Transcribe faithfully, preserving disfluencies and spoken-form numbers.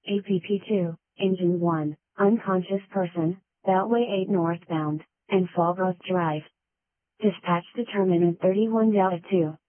A P P two, Engine one, unconscious person, Beltway eight northbound, and Fallbrook Drive. Dispatch determinant thirty-one Delta two.